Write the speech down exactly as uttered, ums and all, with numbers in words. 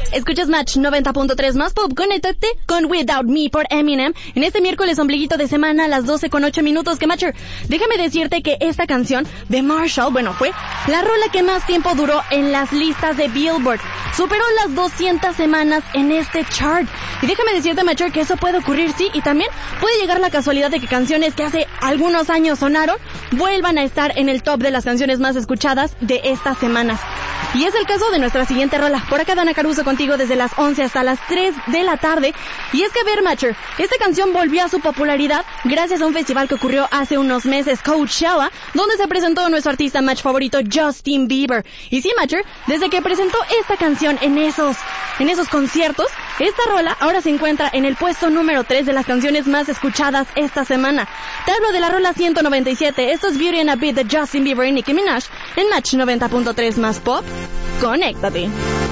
Escuchas Match noventa punto tres más pop. Conéctate con Without Me por Eminem en este miércoles ombliguito de semana a las doce con ocho minutos. Que Matcher, déjame decirte que esta canción de Marshall, bueno, fue la rola que más tiempo duró en las listas de Billboard. Superó las doscientas semanas en este chart. Y déjame decirte, Matcher, que eso puede ocurrir, sí, y también puede llegar la casualidad de que canciones que hace algunos años sonaron vuelvan a estar en el top de las canciones más escuchadas de estas semanas. Y es el caso de nuestra siguiente rola. Por acá Dana Caruso contigo desde las once hasta las tres de la tarde. Y es que, a ver, Matcher, esta canción volvió a su popularidad gracias a un festival que ocurrió hace unos meses, Coachella, donde se presentó nuestro artista Match favorito, Justin Bieber. Y sí, Matcher, desde que presentó esta canción en esos, en esos conciertos, esta rola ahora se encuentra en el puesto número tres de las canciones más escuchadas esta semana. Te hablo de la rola ciento noventa y siete. Esto es Beauty and a Beat de Justin Bieber y Nicki Minaj en Match noventa punto tres más pop. Conéctate.